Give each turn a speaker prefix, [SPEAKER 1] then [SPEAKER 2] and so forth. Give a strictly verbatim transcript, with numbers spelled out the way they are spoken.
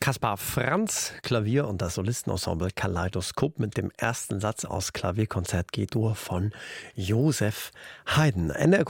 [SPEAKER 1] Kaspar Franz, Klavier und das Solistenensemble Kaleidoskop mit dem ersten Satz aus Klavierkonzert G-Dur von Joseph Haydn. N R